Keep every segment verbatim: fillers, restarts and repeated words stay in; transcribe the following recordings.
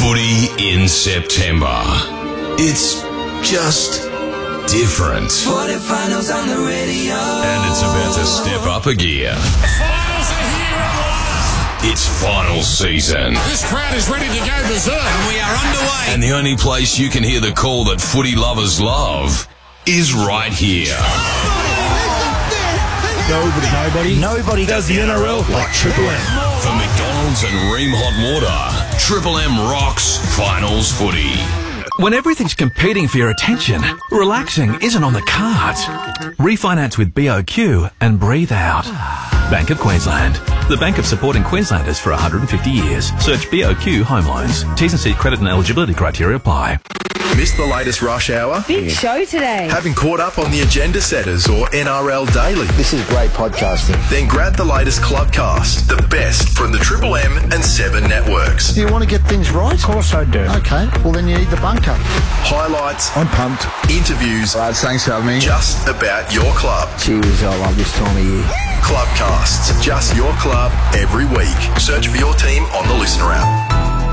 Footy in September. It's just different. Quarterfinals on the radio. And it's about to step up a gear. Finals are here at last. It's final season. This crowd is ready to go berserk. And we are underway. And the only place you can hear the call that footy lovers love is right here. Nobody, nobody, nobody does the N R L like Triple M. For McDonald's and Ream Hot Water, Triple M rocks finals footy. When everything's competing for your attention, relaxing isn't on the cards. Refinance with B O Q and breathe out. Bank of Queensland. The bank of supporting Queenslanders for one hundred fifty years. Search B O Q Home Loans. T's and C's credit and eligibility criteria apply. Missed the latest Rush Hour? Big show today. Haven't caught up on the Agenda Setters or N R L Daily? This is great podcasting. Then grab the latest Clubcast, the best from the Triple M and Seven networks. Do you want to get things right? Of course I do. Okay, well then you need the bunker. Highlights. I'm pumped. Interviews. Lads, thanks for having me. Just about your club. Cheers, I love this time of year. Clubcasts, just your club every week. Search for your team on the Listener app.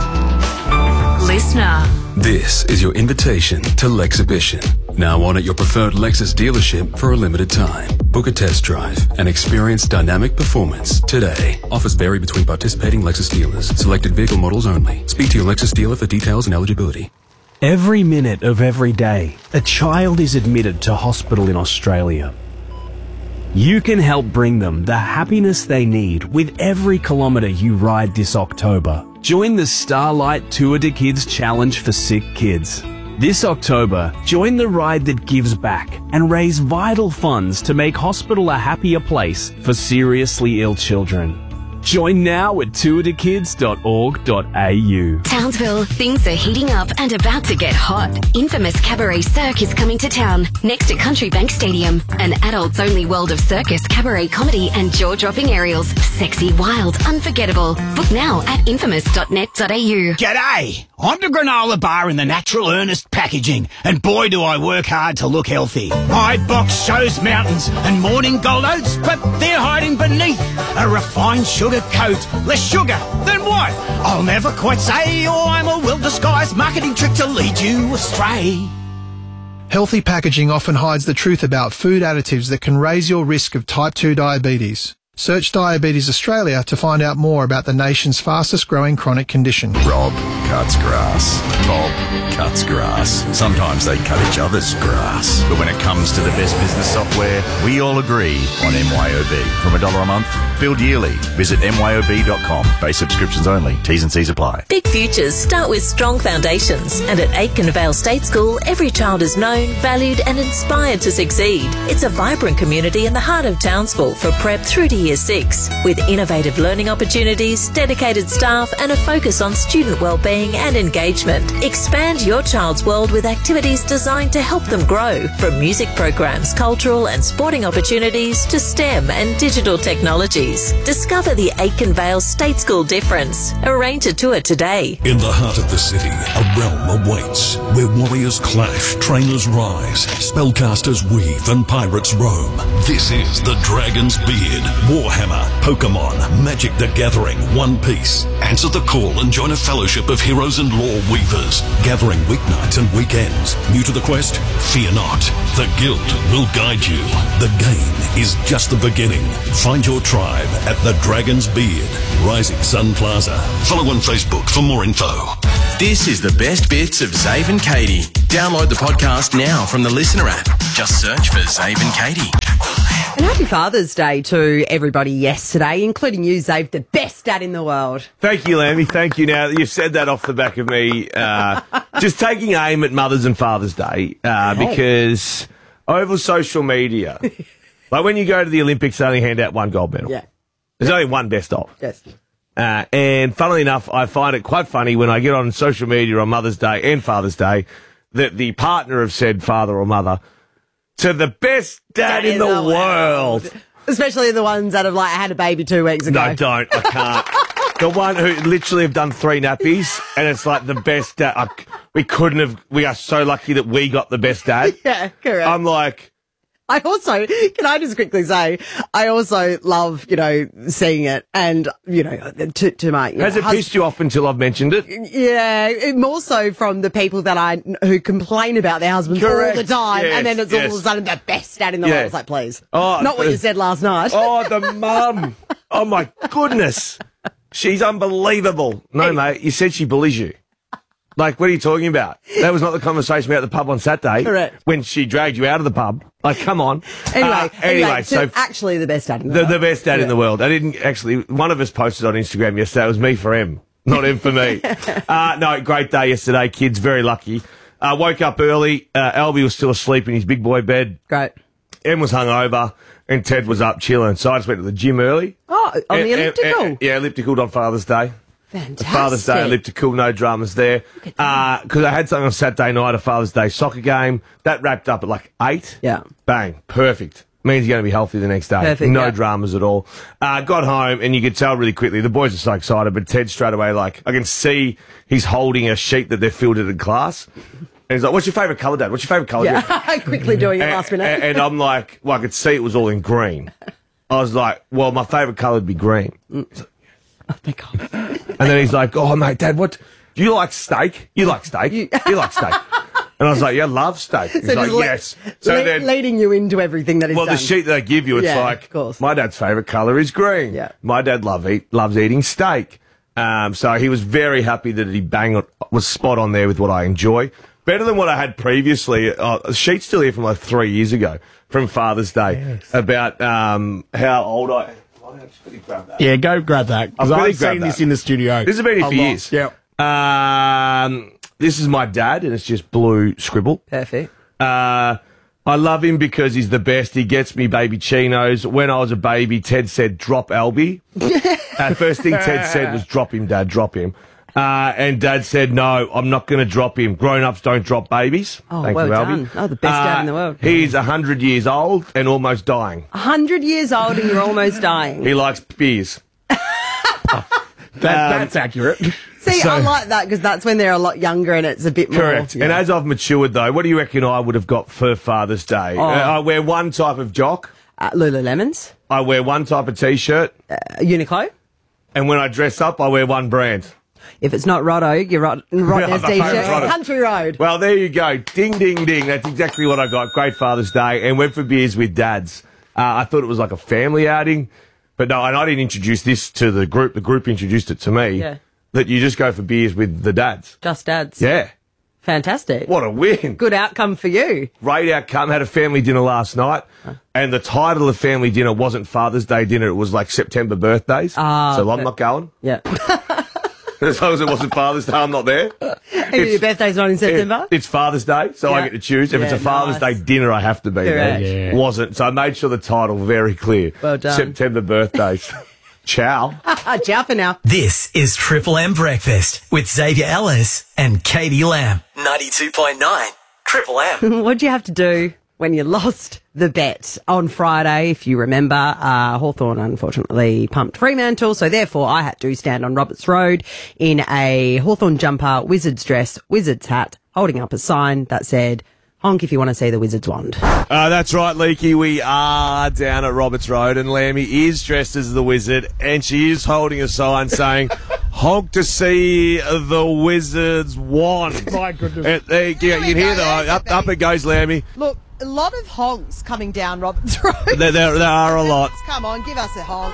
Listener. This is your invitation to Lexhibition. Now on at your preferred Lexus dealership for a limited time. Book a test drive and experience dynamic performance today. Offers vary between participating Lexus dealers. Selected vehicle models only. Speak to your Lexus dealer for details and eligibility. Every minute of every day, a child is admitted to hospital in Australia. You can help bring them the happiness they need with every kilometre you ride this October. Join the Starlight Tour de Kids Challenge for Sick Kids. This October, join the ride that gives back and raise vital funds to make hospital a happier place for seriously ill children. Join now at tour de kids dot org dot a u. Townsville, things are heating up and about to get hot. Infamous Cabaret Cirque is coming to town, next to Country Bank Stadium. An adults-only world of circus, cabaret comedy and jaw-dropping aerials. Sexy, wild, unforgettable. Book now at infamous dot net dot a u. G'day! I'm the granola bar in the Natural Earnest packaging, and boy do I work hard to look healthy. My box shows mountains and morning gold oats, but they're hiding beneath a refined sugar coat. Less sugar, then what? I'll never quite say, or I'm a well-disguised marketing trick to lead you astray. Healthy packaging often hides the truth about food additives that can raise your risk of type two diabetes. Search Diabetes Australia to find out more about the nation's fastest growing chronic condition. Rob cuts grass. Bob cuts grass. Sometimes they cut each other's grass. But when it comes to the best business software, we all agree on M Y O B. From a dollar a month, billed yearly. Visit M Y O B dot com. Base subscriptions only. T's and C's apply. Big futures start with strong foundations. And at Aitken Vale State School, every child is known, valued and inspired to succeed. It's a vibrant community in the heart of Townsville for prep through to Year six, with innovative learning opportunities, dedicated staff and a focus on student wellbeing and engagement. Expand your child's world with activities designed to help them grow, from music programs, cultural and sporting opportunities to STEM and digital technologies. Discover the Aitken Vale State School difference. Arrange a tour today. In the heart of the city, a realm awaits, where warriors clash, trainers rise, spellcasters weave and pirates roam. This is the Dragon's Beard, Warhammer, Pokemon, Magic the Gathering, One Piece. Answer the call and join a fellowship of heroes and lore weavers, gathering weeknights and weekends. New to the quest? Fear not. The Guild will guide you. The game is just the beginning. Find your tribe at the Dragon's Beard, Rising Sun Plaza. Follow on Facebook for more info. This is the best bits of Zave and Katie. Download the podcast now from the Listener app. Just search for Zave and Katie. And happy Father's Day to everybody yesterday, including you, Zave, the best dad in the world. Thank you, Lammy. Thank you. Now, you've said that off the back of me. Uh, just taking aim at Mother's and Father's Day uh, Hey. because over social media, like when you go to the Olympics, they only hand out one gold medal. Yeah. There's only one best of. Yes. Uh, and funnily enough, I find it quite funny when I get on social media on Mother's Day and Father's Day that the partner of said father or mother to the best dad, dad in, in the, the world. world. Especially the ones that have like had a baby two weeks ago. No, don't. I can't. The one who literally have done three nappies and it's like the best dad. I, we couldn't have, we are so lucky that we got the best dad. Yeah, correct. I'm like, I also, can I just quickly say, I also love, you know, seeing it and, you know, to, to my... You Has know, it hus- pissed you off until I've mentioned it? Yeah, it- more so from the people that I, who complain about their husbands Correct. all the time, Yes, and then it's yes. all of a sudden the best dad in the Yeah. world. It's like, please. Oh, Not what the- you said last night. Oh, the mum. Oh, my goodness. She's unbelievable. No, mate, you said she bullies you. Like, what are you talking about? That was not the conversation we had at the pub on Saturday. Correct. When she dragged you out of the pub. Like, come on. Anyway, Uh, anyway, anyway, so so actually the best dad in the, the, world. the best dad in Yeah. the world. I didn't actually, one of us posted on Instagram yesterday. It was me for M, not M for me. uh, no, great day yesterday, kids. Very lucky. Uh, woke up early. Uh, Albie was still asleep in his big boy bed. Great. M was hungover and Ted was up chilling. So I just went to the gym early. Oh, on And- the and- elliptical. and- yeah, elliptical on Father's Day. Fantastic. Father's Day elliptical, no dramas there. Because I had something on Saturday night, a Father's Day soccer game. That wrapped up at like eight. Yeah. Bang. Perfect. Means you're going to be healthy the next day. Perfect, No yeah. dramas at all. Uh, got home and you could tell really quickly, the boys are so excited, but Ted straight away, like, I can see he's holding a sheet that they've filled in class. And he's like, what's your favourite colour, Dad? What's your favourite colour? Yeah, quickly doing it and, last minute. and, and I'm like, well, I could see it was all in green. I was like, well, my favourite colour would be green. Oh, thank God. And then he's like, oh, mate, Dad, what? Do you like steak? You like steak? You, like steak? And I was like, yeah, I love steak. He's So like, just le- yes. So le- then, leading you into everything that is well, done. the sheet that they give you, it's Yeah, like, of course. my dad's favourite colour is green. Yeah. My dad love eat, loves eating steak. Um, so he was very happy that he bang on, was spot on there with what I enjoy. Better than what I had previously. Uh, a sheet's still here from like three years ago, from Father's Day, about um, how old I am. I'm just going to grab that. Yeah, go grab that. Because I've really I've grabbed seen this that. in the studio. This has been here a for lot. years. Yeah. Um, this is my dad, and it's just blue scribble. Perfect. Uh, I love him because he's the best. He gets me baby chinos. When I was a baby, Ted said, drop Albie. uh, first thing Ted said was, drop him, Dad, drop him. Uh, and Dad said, no, I'm not going to drop him. Grown-ups don't drop babies. Oh, Thank well you, Albie. done. Oh, the best dad in the world. He's one hundred years old and almost dying. A hundred years old and you're almost dying. He likes beers. That, Um, that's accurate. See, so- I like that because that's when they're a lot younger and it's a bit more... Correct. Yeah. And as I've matured, though, what do you reckon I would have got for Father's Day? Oh. Uh, I wear one type of jock. Uh, Lululemons, I wear one type of T-shirt. uh, Uniqlo. And when I dress up, I wear one brand. If it's not Rotto, you're Rod- Rodney's my favourite t-shirt. Rotto. Country Road. Well, there you go. Ding, ding, ding. That's exactly what I got. Great Father's Day. And went for beers with dads. Uh, I thought it was like a family outing. But no, and I didn't introduce this to the group. The group introduced it to me. Yeah. That you just go for beers with the dads. Just dads. Yeah. Fantastic. What a win. Good outcome for you. Great outcome. Had a family dinner last night. And the title of family dinner wasn't Father's Day dinner. It was like September birthdays. Ah, so I'm but- not going. Yeah. As long as it wasn't Father's Day, I'm not there. And your birthday's not in September? It- it's Father's Day, so I Yeah. get to choose. If it's Yeah, a Father's nice. Day dinner, I have to be there. Correct. Yeah. Wasn't. So I made sure the title very clear. Well done. September birthdays. Ciao. Ciao for now. This is Triple M Breakfast with Xavier Ellis and Katie Lamb. ninety-two point nine Triple M. What'd you have to do when you lost the bet on Friday? If you remember, uh, Hawthorn unfortunately pumped Fremantle, so therefore I had to stand on Roberts Road in a Hawthorn jumper, Wizards dress, Wizards hat, holding up a sign that said, honk if you want to see the Wizards wand. Uh, that's right, Leaky. We are down at Roberts Road, and Lammy is dressed as the Wizard, and she is holding a sign saying, honk to see the Wizard's wand. My goodness. And there you, you can hear that. Up, up it goes, Lammy. Look, a lot of honks coming down Roberts Road. There, there, there are a lot. Come on, give us a honk.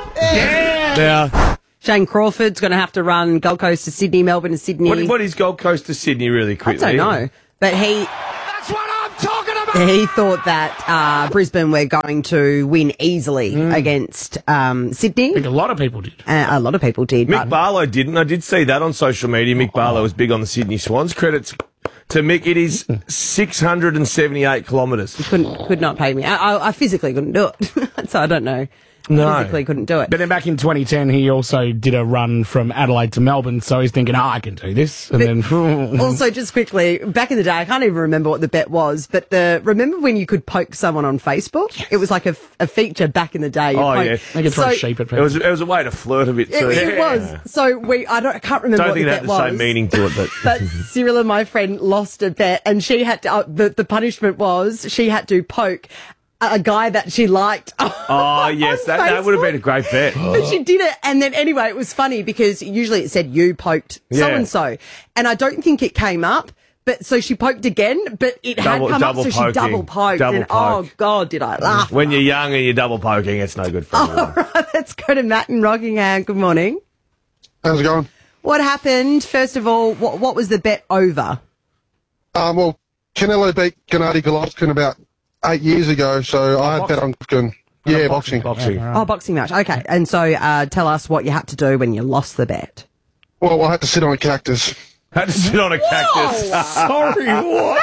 Now, Shane Crawford's going to have to run Gold Coast to Sydney, Melbourne to Sydney. what, what is Gold Coast to Sydney really I quickly? don't know. But he... That's what I'm talking about. He thought that uh, Brisbane were going to win easily against um, Sydney. I think a lot of people did. Uh, a lot of people did. Mick but Barlow didn't. I did see that on social media. Mick Barlow was big on the Sydney Swans. Credits to Mick. It is six hundred seventy-eight kilometres. couldn't, could not pay me. I, I, I physically couldn't do it. So I don't know. No. Physically couldn't do it. But then back in twenty ten, he also did a run from Adelaide to Melbourne, so he's thinking, oh, I can do this. And then... Also, just quickly, back in the day, I can't even remember what the bet was, but the remember when you could poke someone on Facebook? Yes. It was like a, a feature back in the day. You Oh, poke- yeah. They could throw So- sheep at people. It was, it was a way to flirt a bit It, too. it was. So we, I don't, I can't remember Don't what think the it bet had the was. same meaning to it, but... But Cyril and my friend lost a bet, and she had to. Uh, the the punishment was she had to poke a guy that she liked. Oh, yes, that, that would have been a great bet. But she did it, and then anyway, it was funny because usually it said you poked so Yeah. and so, and I don't think it came up. But so she poked again, but it Double- had come up, double so she poking. double poked, Double and poke. oh god, did I laugh? When you're young and you're double poking, it's no good for you. All right, let's go to Matt in Rockingham. Good morning. How's it going? What happened? First of all, what what was the bet over? Um, well, Canelo beat Gennady Golovkin about eight years ago, so I had bet on Golovkin. Yeah, boxing. Boxing. Oh, boxing match. Okay, and so uh, tell us what you had to do when you lost the bet. Well, I had to sit on a cactus. Had to sit on a cactus. Sorry, what?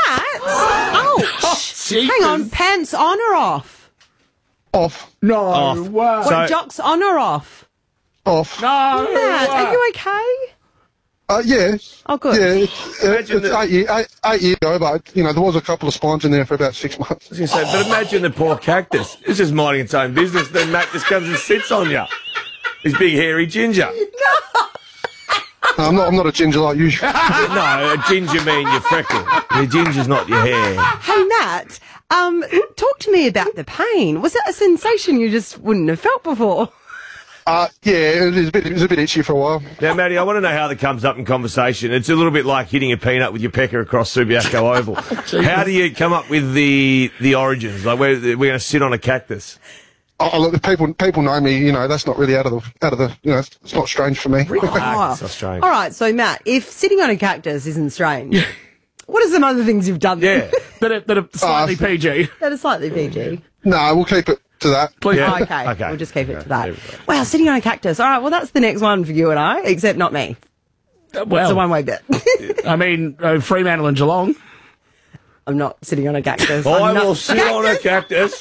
Ouch! Hang on, pants on or off? Off. No. Off. Wow. What, So- jocks on or off? Off. No. Matt, are you okay? Uh, yeah. Oh, good. Yeah, it's, uh, it's eight, year, eight, eight years ago, but, you know, there was a couple of spines in there for about six months. I was going to say, but imagine the poor cactus. It's just minding its own business. Then Matt just comes and sits on you. His big hairy ginger. No, I'm not, I'm not a ginger like you. No, a ginger mean you're freckled. Your ginger's not your hair. Hey, Matt, um, talk to me about the pain. Was that a sensation you just wouldn't have felt before? Uh, yeah, it was, a bit, it was a bit itchy for a while. Now, Matty, I want to know how that comes up in conversation. It's a little bit like hitting a peanut with your pecker across Subiaco Oval. How do you come up with the the origins? Like, we're, we're going to sit on a cactus. Oh, look, people people know me. You know, that's not really out of the out of the. You know, it's, it's not strange for me. Oh. It's not strange. All right, so Matt, if sitting on a cactus isn't strange, what are some other things you've done then? Yeah. that, are, that are slightly Uh, P G. that are slightly P G. No, we'll keep it to that. Please. Yeah. Oh, okay. Okay. We'll just keep it to There that. we go. Wow, sitting on a cactus. All right, well, that's the next one for you and I, except not me. Uh, well, It's a one-way bet. I mean, uh, Fremantle and Geelong. I'm not sitting on a cactus. I I'm not- will sit on a cactus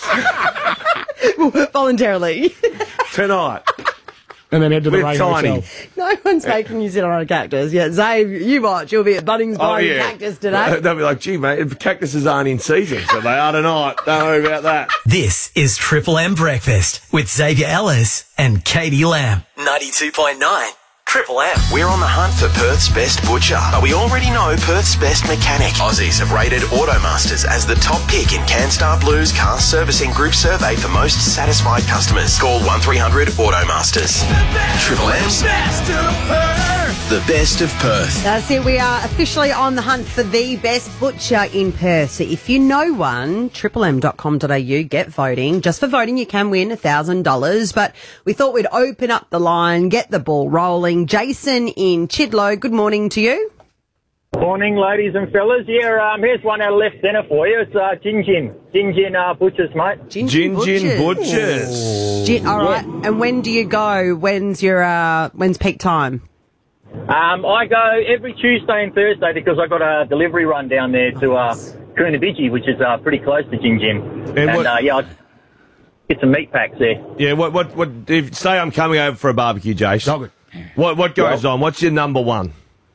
voluntarily. tonight. And then head to the With Ray Tiny. Hotel. No one's making you sit on a cactus. Yeah, Zave, you watch. You'll be at Bunnings buying a cactus today. They'll be like, gee, mate, cactuses aren't in season, so they are tonight. Don't worry about that. This is Triple M Breakfast with Xavier Ellis and Katie Lamb. ninety-two point nine. Triple M. We're on the hunt for Perth's best butcher, but we already know Perth's best mechanic. Aussies have rated Automasters as the top pick in CanStar Blue's car servicing group survey for most satisfied customers. Call one three hundred Automasters. Triple M's best of Perth. The best of Perth. That's it. We are officially on the hunt for the best butcher in Perth. So if you know one, triple m dot com dot a u, get voting. Just for voting, you can win one thousand dollars. But we thought we'd open up the line, get the ball rolling. Jason in Chidlow, good morning to you. Morning, ladies and fellas. Yeah, um, here's one out of left centre for you. It's uh, Gin Gin. Gin Gin uh, Butchers, mate. Gin Gin Gin Butchers. Gin, all right. And when do you go? When's your uh, when's peak time? Um, I go every Tuesday and Thursday because I got a delivery run down there to uh, Coonabidgee, which is uh, pretty close to Gin Gin. And And, what- uh, yeah, I get some meat packs there. Yeah, what, what, what, if, say I'm coming over for a barbecue, Jace. Oh, good. What, what goes on? What's your number one?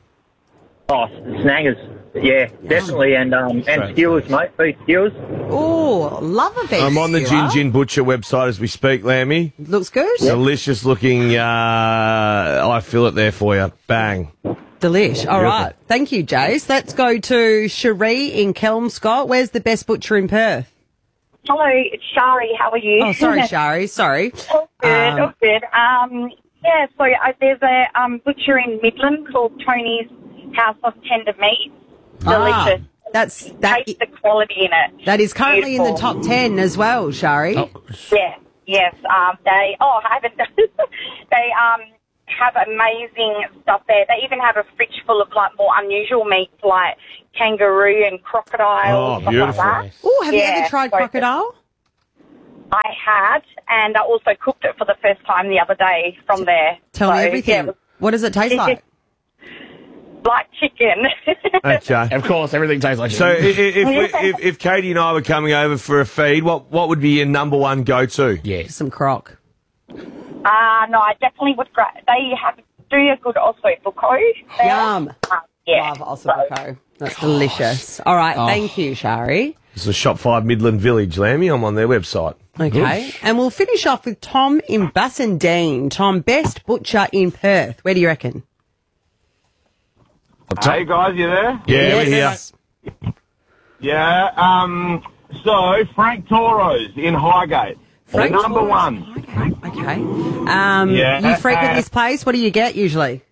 Oh, snaggers. Yeah, definitely. And um, and skewers, mate. Beef skewers. Oh, love a beef I'm on the skewer. Gin Gin Butcher website as we speak, Lammy. Looks good. Delicious looking, uh, I feel it there for you. Bang. Delish. All Beautiful. right. Thank you, Jace. Let's go to Cherie in Kelmscott. Where's the best butcher in Perth? Hello, it's Shari. How are you? Oh, sorry, Shari. Sorry. All good, Um, all good. Um, yeah, so uh, there's a um, butcher in Midland called Tony's House of Tender Meat. Ah, Delicious. that's that. Taste the quality in it. That is currently in the Beautiful. top ten as well, Shari. Yeah, yes. Um, they oh, I haven't. they um have amazing stuff there. They even have a fridge full of like more unusual meats like kangaroo and crocodile. Oh, stuff beautiful. Like that. Oh, have you Yeah, ever tried so- crocodile? I had, and I also cooked it for the first time the other day from there. Tell So, me yeah, everything. it was What does it taste like? like chicken. Okay. Of course, everything tastes like So i- i- chicken. if, we, if, if Katie and I were coming over for a feed, what, what would be your number one go-to? Yes. Some croc. Uh, no, I definitely would. Gra- they have do a good ossobuco. there. Yum. Uh, yeah. Love ossobuco. That's delicious. All right. Oh. Thank you, Shari. This is Shop five Midland Village, Lammy. I'm on their website. Okay. And we'll finish off with Tom in Bassendean. Tom, best butcher in Perth. Where do you reckon? Hey guys, you there? Yeah, we're here. Yes. Yeah, um, So, Frank Toro's in Highgate. Frank number Toro's one. Okay. Um, Yeah, you frequent uh, this place. What do you get usually?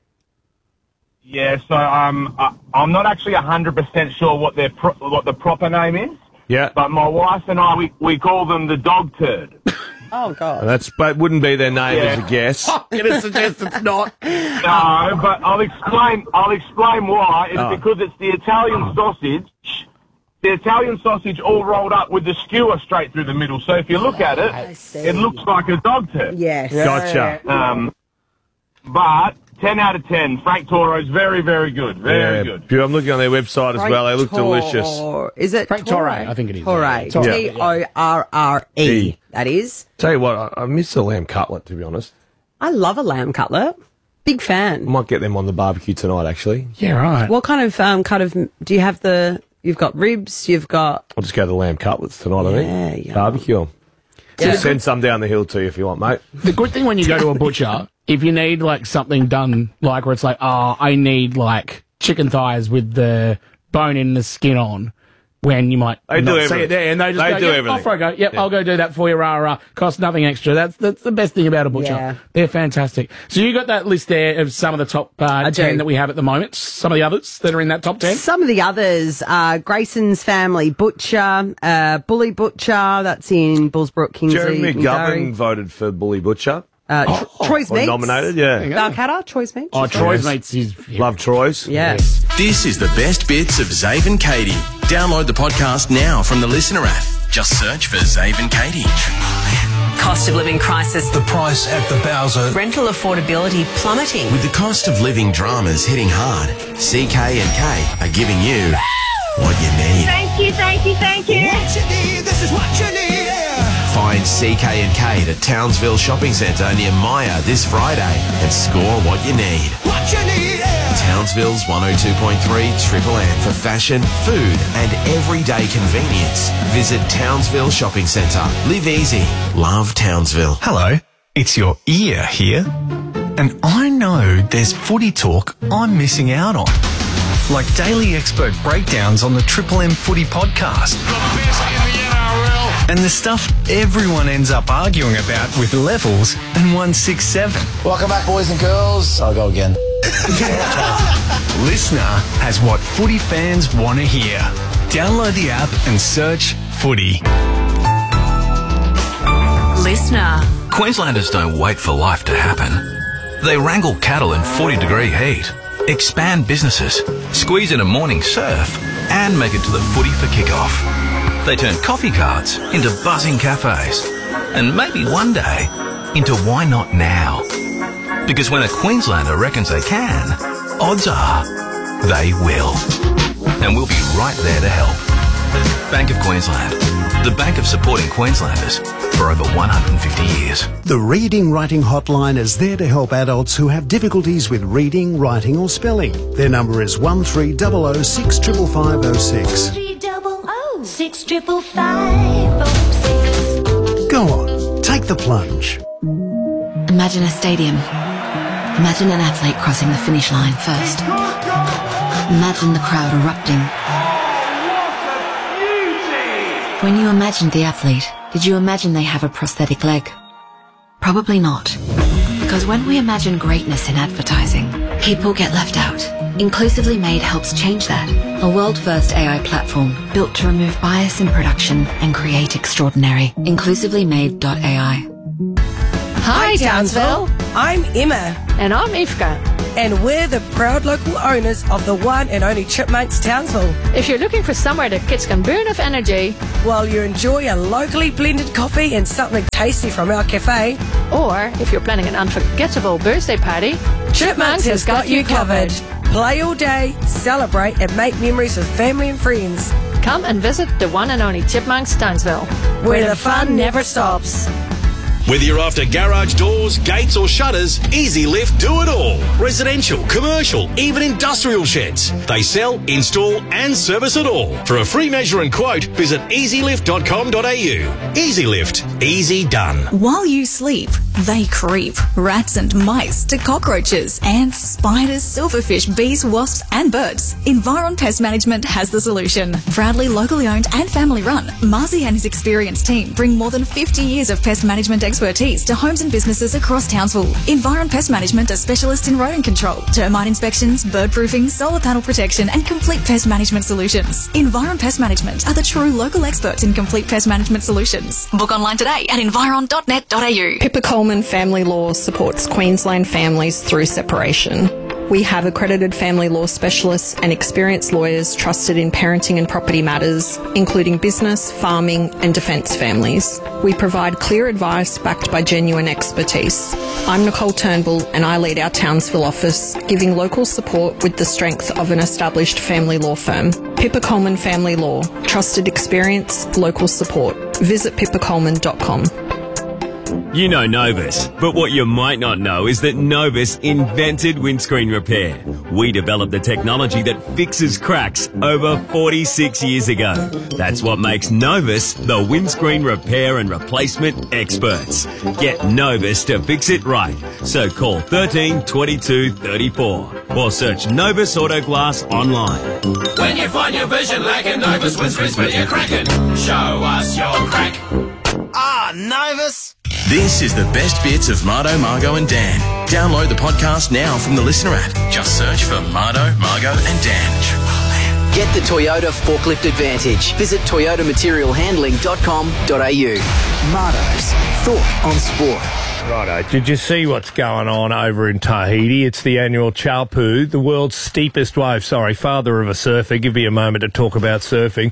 Yeah, so um, I, I'm not actually one hundred percent sure what their pro- what the proper name is. Yeah. But my wife and I, we, we call them the dog turd. Oh, God. That's but wouldn't be their name Yeah. as a guess. I'm gonna suggest it's not. No, but I'll explain. I'll explain why. It's Oh. because it's the Italian sausage. The Italian sausage all rolled up with the skewer straight through the middle. So if you look at it, it looks like a dog turd. Yes. Gotcha. Um, but ten out of ten. Frank Toro's very, very good. Very Yeah, good. good. I'm looking on their website as well. They look delicious. Tor- Is it Frank Torre? Torre, I think it is. Torre. Torre. T O R R E. E. That is. Tell you what, I, I miss the lamb cutlet, to be honest. I love a lamb cutlet. Big fan. I might get them on the barbecue tonight, actually. Yeah, right. What kind of um, cut of do you have? The you've got ribs. You've got I'll just go to the lamb cutlets tonight, I Yeah, think. yeah. Barbecue 'em. Yeah. Just send some down the hill to you if you want, mate. The good thing when you go to a butcher, if you need like something done, like where it's like, oh, I need like chicken thighs with the bone in the skin on, when you might They not do see everything. it there, and they just They go, do yep, everything. off I go. Yep, Yeah. I'll go do that for you. Rah, rah. Cost nothing extra. That's that's the best thing about a butcher. Yeah. They're fantastic. So you got that list there of some of the top uh, do. ten that we have at the moment. Some of the others that are in that top ten. some of the others. Uh, Grayson's Family Butcher, uh, Bully Butcher. That's in Bullsbrook, Kingsley, Jeremy Mingary. McGovern voted for Bully Butcher. Uh, Tro- Troy's Or Meats. nominated, yeah. Balcatta, Troy's Meats. Oh, Troy's mates is yeah. Love Troy's. Yes. This is the best bits of Zave and Katie. Download the podcast now from the Listener app. Just search for Zave and Katie. Cost of living crisis. The price at the Bowser. Rental affordability plummeting. With the cost of living dramas hitting hard, C K and K are giving you what you need. Thank you, thank you, thank you. What you need, this is what you need. Find C K and K at Townsville Shopping Centre near Maya this Friday and score what you need. What you need. Townsville's one oh two point three Triple M for fashion, food and everyday convenience. Visit Townsville Shopping Centre. Live easy. Love Townsville. Hello, it's your ear here. And I know there's footy talk I'm missing out on. Like daily expert breakdowns on the Triple M Footy podcast. The best in the N R L. And the stuff everyone ends up arguing about with Levels and one sixty-seven. Welcome back, boys and girls. I'll go again. Listener has what footy fans want to hear. Download the app and search Footy. Listener. Queenslanders don't wait for life to happen. They wrangle cattle in forty degree heat, expand businesses, squeeze in a morning surf, and make it to the footy for kickoff. They turn coffee carts into buzzing cafes, and maybe one day into why not now? Because when a Queenslander reckons they can, odds are they will. And we'll be right there to help. Bank of Queensland, the bank of supporting Queenslanders for over one hundred fifty years. The Reading Writing Hotline is there to help adults who have difficulties with reading, writing or spelling. Their number is one three zero zero six five five five zero six. Three double O six triple five oh six. Go on, take the plunge. Imagine a stadium. Imagine an athlete crossing the finish line first. Imagine the crowd erupting. When you imagined the athlete, did you imagine they have a prosthetic leg? Probably not. Because when we imagine greatness in advertising, people get left out. Inclusively Made helps change that. A world-first A I platform built to remove bias in production and create extraordinary. inclusively made dot A I. Hi, Townsville. I'm Emma. And I'm Ifka. And we're the proud local owners of the one and only Chipmunks Townsville. If you're looking for somewhere the kids can burn of energy, while you enjoy a locally blended coffee and something tasty from our cafe, or if you're planning an unforgettable birthday party, Chipmunks has got you covered. Play all day, celebrate and make memories with family and friends. Come and visit the one and only Chipmunks Townsville, where the fun never stops. Whether you're after garage doors, gates or shutters, Easy Lift do it all. Residential, commercial, even industrial sheds. They sell, install and service it all. For a free measure and quote, visit easy lift dot com dot a u. Easy Lift. Easy done. While you sleep, They creep. Rats and mice to cockroaches, ants, spiders, silverfish, bees, wasps and birds. Environ Pest Management has the solution. Proudly locally owned and family run, Marzi and his experienced team bring more than fifty years of pest management expertise to homes and businesses across Townsville. Environ Pest Management are specialists in rodent control, termite inspections, bird proofing, solar panel protection and complete pest management solutions. Environ Pest Management are the true local experts in complete pest management solutions. Book online today at environ dot net dot a u. Pippa Coleman Family Law supports Queensland families through separation. We have accredited family law specialists and experienced lawyers trusted in parenting and property matters, including business, farming and defence families. We provide clear advice backed by genuine expertise. I'm Nicole Turnbull and I lead our Townsville office, giving local support with the strength of an established family law firm. Pippa Coleman Family Law. Trusted experience, local support. Visit pippa coleman dot com. You know Novus, but what you might not know is that Novus invented windscreen repair. We developed the technology that fixes cracks over forty-six years ago. That's what makes Novus the windscreen repair and replacement experts. Get Novus to fix it right. So call thirteen twenty-two thirty-four or search Novus Auto Glass online. When you find your vision lacking, Novus windscreens but you're cracking. Show us your crack. Ah, Novus. This is the best bits of Mardo, Margo and Dan. Download the podcast now from the Listener app. Just search for Mardo, Margo and Dan. Get the Toyota Forklift Advantage. Visit toyota material handling dot com dot a u. Mardo's Thought on Sport. Righto, did you see what's going on over in Tahiti? It's the annual Chaupu, the world's steepest wave. Sorry, father of a surfer. Give me a moment to talk about surfing.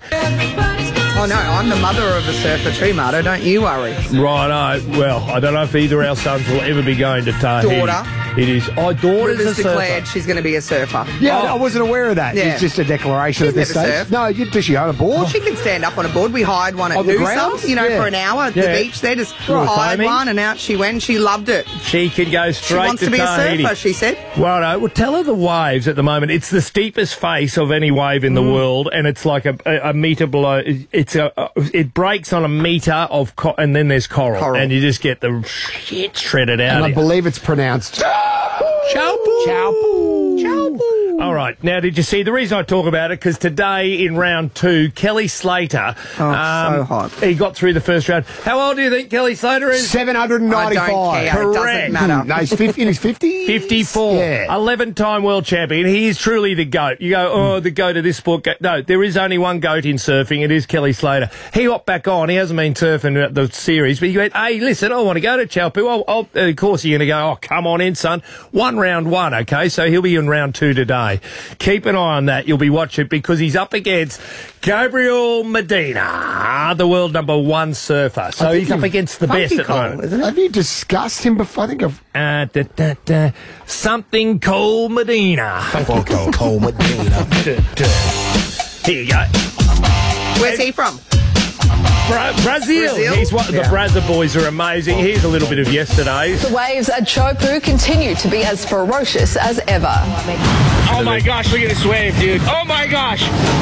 Oh, no, I'm the mother of a surfer too, Marto. Don't you worry. Righto. Well, I don't know if either of our sons will ever be going to Tahiti. Daughter. It is. Oh, daughter's River's a declared surfer. she's going to be a surfer. Yeah, Oh. I wasn't aware of that. Yeah. It's just a declaration She's at this never stage. surfed. No, you, does she own a board? Well, she can stand up on a board. We hired one at On the Noosa, grounds? you know, Yeah. for an hour at Yeah. the beach there. Just Right. hired Climbing. one, and out she went. She loved it. She can go She straight wants to to be Tahiti. a surfer, she said. Righto. Well, tell her the waves at the moment. It's the steepest face of any wave in the Mm. world, and it's like a, a, a metre below. It's a. It breaks on a metre of, co- and then there's coral, Coral. and you just get the shit shredded out. And I of you. believe it's pronounced Chaupu. Chaupu. Chaupu. All right. Now, did you see the reason I talk about it? Because today in round two, Kelly Slater. Oh, so hot. He got through the first round. How old do you think Kelly Slater is? seven hundred ninety-five. I don't care. It Correct. doesn't matter. No, he's fifty. In his fifty. fifty-four. Yeah. eleven-time world champion. He is truly the GOAT. You go, oh, the GOAT of this sport. Go- No, there is only one GOAT in surfing. It is Kelly Slater. He got back on. He hasn't been surfing at the series, but he went, hey, listen, I want to go to Chaupu. I'll, I'll, of course, you're going to go, oh, come on in, son. One round one, okay? So he'll be in round two today. Keep an eye on that. You'll be watching because he's up against Gabriel Medina, the world number one surfer. So he's up against the best at the moment. Isn't it? Have you discussed him before? I think I've. Uh, da, da, da. Something Cole Medina. Fucking Cole Medina. Da, da. Here you go. Where's he from? Bra- Brazil. Brazil? He's one, Yeah. The Brazza boys are amazing. Here's a little bit of yesterday's. The waves at Chopu continue to be as ferocious as ever. Oh my gosh, look at this wave, dude. Oh my gosh.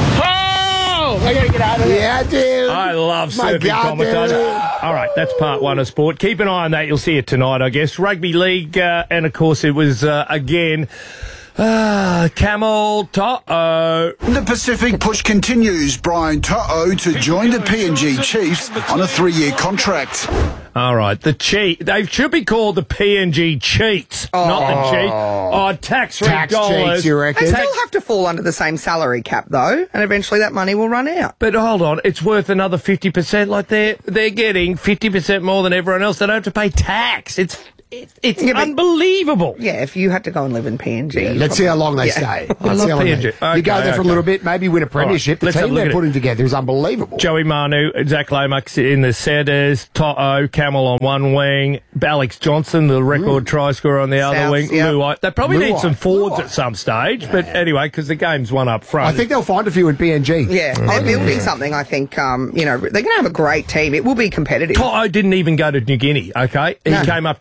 Oh! I gotta get out of there. Yeah, dude. I love My surfing God, commentators. dude. All right, that's part one of sport. Keep an eye on that. You'll see it tonight, I guess. Rugby league, uh, and of course it was uh, again. Ah, Camel To'o. The Pacific push continues. Brian To'o to join the P N G Chiefs on a three-year contract. All right, the cheat. They should be called the P N G cheats, not the cheat. Oh, tax-free Tax dollars. cheats, you reckon? They still have to fall under the same salary cap, though, and eventually that money will run out. But hold on, it's worth another fifty percent. Like they're they're getting fifty percent more than everyone else. They don't have to pay tax. It's it, it's Yeah, but- unbelievable. Yeah, if you had to go and live in P N G. Yeah, you let's see how long they Yeah. stay. I Let's see love how long P N G. they- Okay, you go there for okay. a little bit, maybe win a premiership. All right, let's The have a team look they're at it. putting together is unbelievable. Joey Manu, Zach Lomax in the setters, To'o, Camel on one wing, Alex Johnson, the record try scorer on the other Souths, wing, yeah. Luai. They probably need Luai. some forwards Luai. at some stage, but anyway, because the game's one up front. I think they'll find a few in P N G. Yeah, they're building something, I think. Um, you know, they're going to have a great team. It will be competitive. To'o didn't even go to New Guinea, okay? He No. came up to Brisbane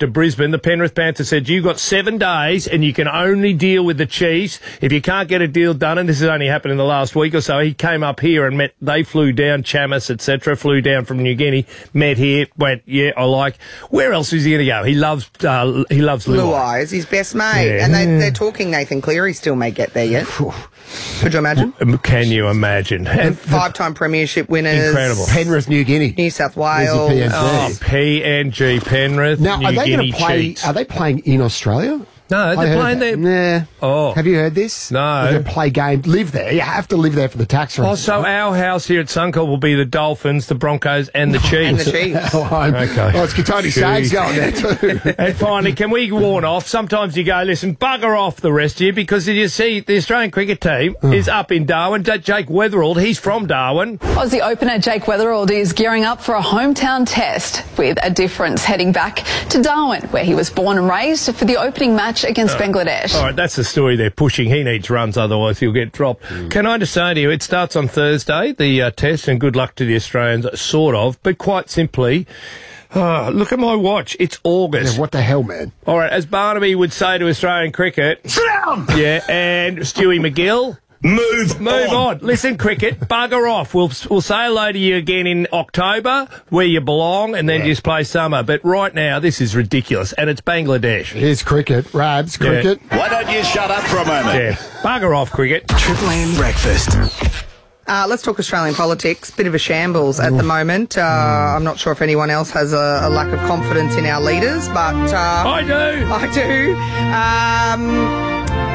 the Penrith Panthers said, you've got seven days and you can only deal with the Chiefs. If you can't get a deal done, and this has only happened in the last week or so, he came up here and met, they flew down, Chamis, et cetera, flew down from New Guinea, met here, went, yeah, I like. Where else is he going to go? He loves uh, he loves Luai. Luai is his best mate. Yeah. And they, they're talking Nathan Cleary still may get there yet. Could you imagine? Can you imagine? And five-time premiership winners. Incredible. Penrith, New Guinea. New South Wales. P N G. Oh, P N G, Penrith, Now, New are they Guinea going to play? Chiefs. Are they playing in Australia? No, I they're heard playing that. there. Yeah. Oh. Have you heard this? No. They're going to play game, live there. You have to live there for the tax Oh, reasons. so our house here at Suncorp will be the Dolphins, the Broncos, and the Chiefs. And the Chiefs. oh, Okay. oh, it's Tony Sags going there too. And finally, can we warn off? Sometimes you go, listen, bugger off the rest of you, because you see the Australian cricket team is up in Darwin. J- Jake Weatherald, he's from Darwin. Aussie opener Jake Weatherald is gearing up for a hometown test with a difference, heading back to Darwin, where he was born and raised, for the opening match against Bangladesh. All right, that's the story they're pushing. He needs runs, otherwise he'll get dropped. Mm. Can I just say to you, it starts on Thursday, the uh, test, and good luck to the Australians, sort of, but quite simply, oh, look at my watch. It's August. Yeah, what the hell, man? All right, as Barnaby would say to Australian cricket... Sit down! Yeah, and Stewie McGill... Move Move on. on. Listen, cricket, bugger off. We'll we'll say hello to you again in October, where you belong, and then yeah. just play summer. But right now, this is ridiculous, and it's Bangladesh. Here's cricket. Rabs, cricket. Yeah. Why don't you shut up for a moment? Yeah, bugger off, cricket. Triple M Breakfast. Uh, let's talk Australian politics. Bit of a shambles at the moment. Uh, mm. I'm not sure if anyone else has a, a lack of confidence in our leaders, but... Uh, I do. I do. Um...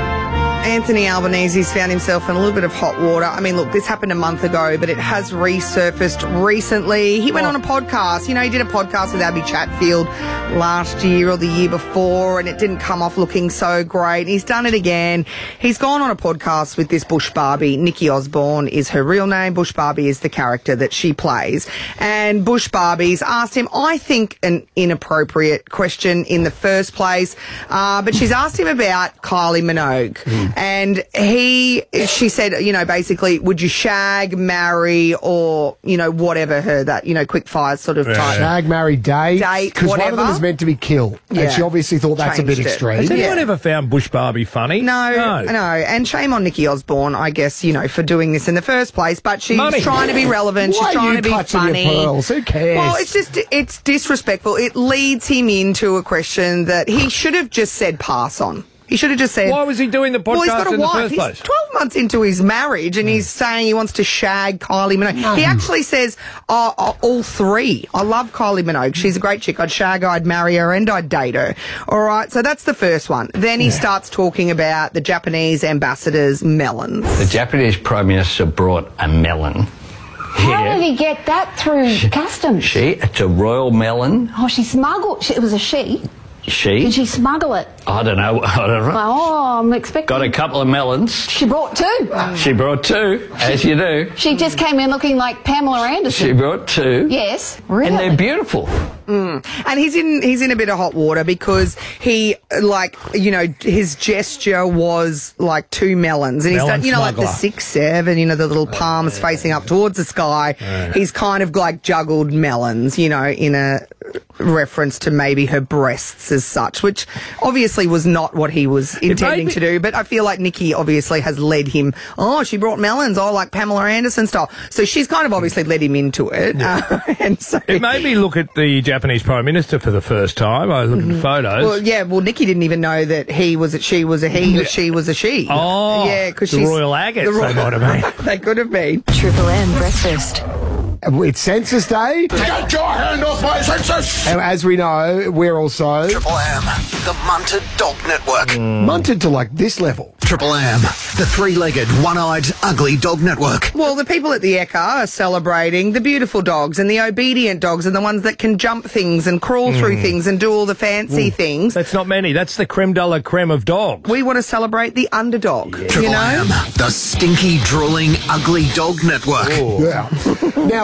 Anthony Albanese's found himself in a little bit of hot water. I mean, look, this happened a month ago, but it has resurfaced recently. He went oh. on a podcast. You know, he did a podcast with Abby Chatfield last year or the year before, and it didn't come off looking so great. He's done it again. He's gone on a podcast with this Bush Barbie. Nikki Osborne is her real name. Bush Barbie is the character that she plays. And Bush Barbie's asked him, I think, an inappropriate question in the first place, uh, but she's asked him about Kylie Minogue. Mm. And he, she said, you know, basically, would you shag, marry, or, you know, whatever her, that, you know, quick fire sort of yeah. type. Shag, marry, date. Date, Because whatever. one of them is meant to be killed. Yeah. And she obviously thought that's Changed a bit it. extreme. Has anyone Yeah. ever found Bush Barbie funny? No, no, no. And shame on Nikki Osborne, I guess, you know, for doing this in the first place. But she's Money. trying to be relevant. Why she's are trying you to be clutching funny. your pearls? Who cares? Well, it's just, it's disrespectful. It leads him into a question that he should have just said pass on. He should have just said... Why was he doing the podcast well, he's got a in wife. the first He's place? twelve months into his marriage and mm. he's saying he wants to shag Kylie Minogue. No. He actually says, oh, oh, all three. I love Kylie Minogue. She's a great chick. I'd shag her, I'd marry her, and I'd date her. All right, so that's the first one. Then he yeah. starts talking about the Japanese ambassador's melons. The Japanese Prime Minister brought a melon. How did he get that through she, customs? She, it's a royal melon. Oh, she smuggled. She, it was a she. She? Did she smuggle it? I don't know. I don't know. Oh, I'm expecting. Got a couple of melons. She brought two. She brought two, as you do. She just came in looking like Pamela Anderson. She brought two. Yes, really. And they're beautiful. Mm. And he's in he's in a bit of hot water because he, like, you know, his gesture was like two melons. And he's Melon done, you know, smuggler. like the six, seven, you know, the little palms facing up towards the sky. Yeah. He's kind of like juggled melons, you know, in a reference to maybe her breasts as such, which obviously was not what he was intending me- to do. But I feel like Nikki obviously has led him, oh, she brought melons, oh, like Pamela Anderson style. So she's kind of obviously led him into it. Yeah. Uh, and so It made me look at the Japanese Prime Minister for the first time. I was looking at photos. Well, yeah, well, Nikki didn't even know that he was a, she was a he, or she was a she. Oh, yeah, because the she's Royal Agates, the Royal- they might have been. They could have been. Triple M Breakfast. It's Census Day. Get your hand off my census! And as we know, we're also... Triple M, the Munted Dog Network. Mm. Munted to like this level. Triple M, the three-legged, one-eyed, ugly dog network. Well, the people at the E C A are celebrating the beautiful dogs and the obedient dogs and the ones that can jump things and crawl Mm. through things and do all the fancy Mm. things. That's not many. That's the creme de la creme of dogs. We want to celebrate the underdog, Triple you know? M, the stinky, drooling, ugly dog network. Yeah. Now,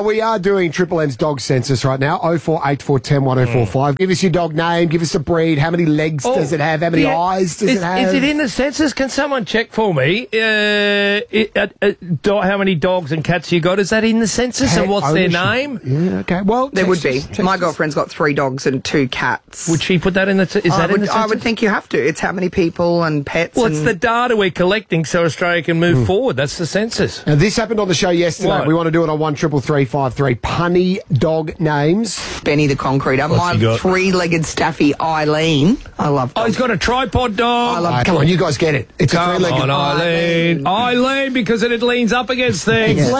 we are doing Triple M's dog census right now. oh four eight four one oh one oh four five. Give us your dog name. Give us a breed. How many legs Oh, does it have? How many yeah. eyes does is, it have? Is it in the census? Can someone check for me? Uh, it, uh, uh, do, how many dogs and cats you got? Is that in the census? And what's their name? Yeah, okay. Well, There would be. text us, text My us. girlfriend's got three dogs and two cats. Would she put that in the? T- is I that would, in the I census? would think you have to. It's how many people and pets. Well, it's and the data we're collecting so Australia can move forward. That's the census. Now, this happened on the show yesterday. What? We want to do it on one triple three five three. Punny dog names. Benny the Concreter. What's My he got? three-legged staffy Eileen. I love Oh, he's got a tripod dog. I love Ah, come on, you guys get it. It's a Come three-legged on, Eileen. Eileen, because it leans up against things. It's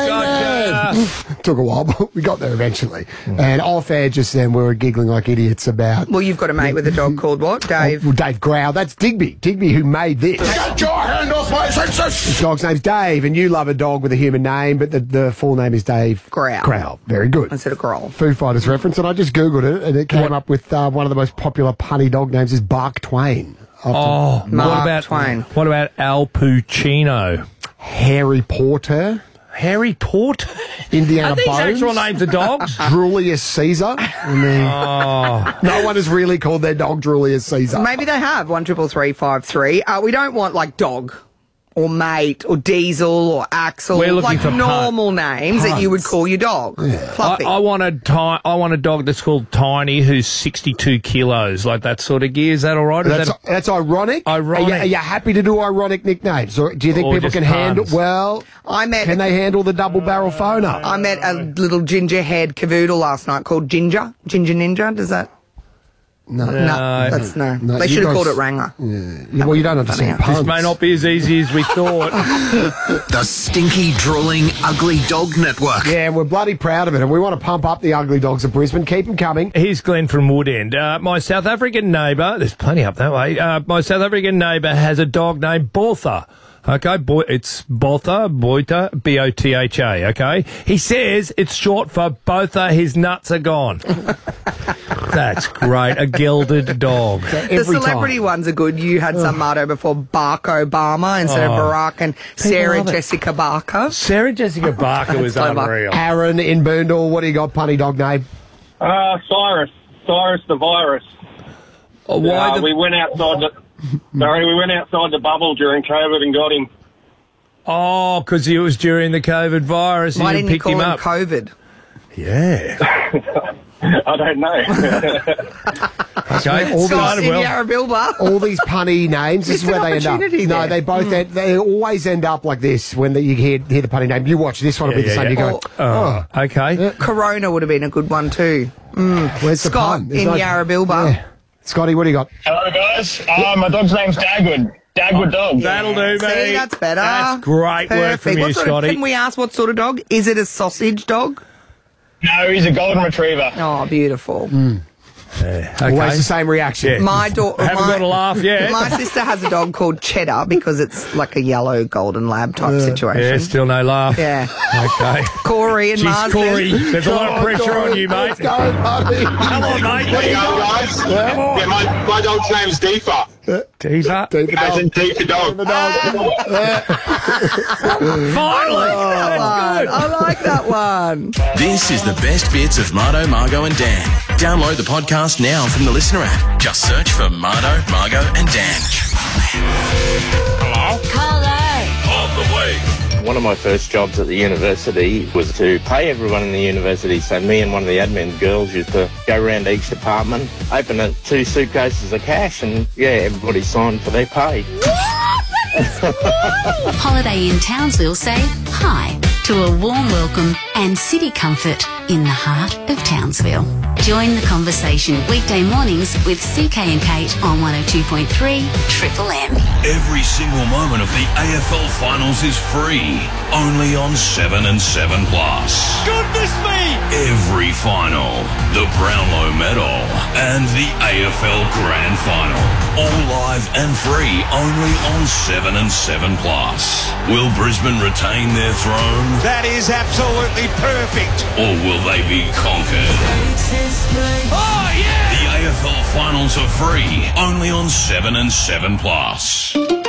Gotcha. Took a while, but we got there eventually. And off air just then, we were giggling like idiots about. Well, you've got a mate with a dog called what, Dave? Oh, Dave Growl. That's Digby. Digby who made this. Get your hand off my census! His dog's name's Dave, and you love a dog with a human name, but the, the full name is Dave Growl. Growl. Very good. Instead of Growl. Foo Fighters reference, and I just googled it, and it came up with uh, one of the most popular punny dog names is Bark Twain. After Oh, what Mark about Twain. What about Al Pacino? Harry Porter, Harry Porter. Indiana Are these Bones, actual names of dogs? Julius Caesar. I mean, Oh. no one has really called their dog Julius Caesar. Maybe they have. One triple three five three. Uh, we don't want like dog or mate or diesel or axel. We're looking like for normal names that you would call your dog. I, Fluffy. I want a ti- I want a dog that's called Tiny, who's sixty-two kilos, like that sort of gear. Is that all right? Is That's, that that's ironic. Ironic. Are you, are you happy to do ironic nicknames, or do you think Or people just can handle? puns? Well, I met can they handle the double barrel phone up? I met a little ginger haired cavoodle last night called Ginger. Ginger Ninja. Does that? No, No, that's no. No, they you should have guys- called it Wrangler. Yeah, well, you don't understand Funny. this puns. may not be as easy as we thought. The Stinky Drooling Ugly Dog Network. Yeah, we're bloody proud of it, and we want to pump up the ugly dogs of Brisbane. Keep them coming. Here's Glenn from Woodend. Uh, my South African neighbour, there's plenty up that way. Uh, my South African neighbour has a dog named Botha. Okay, boy, it's Botha, Boita, B O T H A, okay? He says it's short for both of his nuts are gone. That's great. A gelded dog. The celebrity ones are good. You had some Marto before Barack Obama instead Oh. of Barack and Sarah love it. Jessica Barker. Sarah Jessica Barker was That's clever. unreal. Aaron in Boondall, what do you got, punny dog name? Uh, Cyrus. Cyrus the virus. Oh, why Uh, the- we went outside the... Sorry, we went outside the bubble during COVID and got him. Oh, because it was during the COVID virus. Why and didn't you you picked call him him up. COVID? Yeah. I don't know. Okay, all Scott these, in Yarrabilba. all these punny names, this is Missed where an they end up. opportunity No, there. they both end, they always end up like this when the, you hear, hear the punny name. You watch this one will Yeah, be the yeah, same. yeah. You go, Oh, oh, okay. Corona would have been a good one too. Mm. where's the Scott pun? There's in no- Yarrabilba. Yeah. Scotty, what do you got? Hello, guys. Uh, my dog's name's Dagwood. Dagwood dog. That'll do, See, mate. that's better. That's great work from Perfect. you, What sort of, Scotty. can we ask what sort of dog? Is it a sausage dog? No, he's a golden retriever. Oh, beautiful. Yeah, Always okay. the same reaction. Yeah. My daughter. Haven't my, got a laugh yet. My sister has a dog called Cheddar because it's like a yellow golden lab type situation. Yeah, still no laugh. Yeah. Okay. Corey and Jeez, Marsden. Corey, there's a lot of pressure on you, mate. Let's go, buddy. Come on, mate. There you go, guys. Come on. Yeah, my, my dog's name's Deepa. Diva. Deeper As dog. in Deepa dog. Finally. That one. That's I like that one. This is the best bits of Marto, Margot and Dan. Download the podcast now from the Listener app. Just search for Marto, Margot and Dan. Hello? On the way. One of my first jobs at the university was to pay everyone in the university. So me and one of the admin girls used to go around each department, open up two suitcases of cash, and yeah, everybody signed for their pay. Holiday Inn Townsville say hi to a warm welcome and city comfort in the heart of Townsville. Join the conversation weekday mornings with C K and Kate on one oh two point three Triple M. Every single moment of the A F L Finals is free, only on seven and seven Plus. Goodness me! Every final, the Brownlow Medal, and the A F L Grand Final, all live and free, only on seven and seven Plus. Will Brisbane retain their throne, That is absolutely perfect. or will they be conquered? Oh, yeah! The A F L Finals are free, only on seven and seven Plus.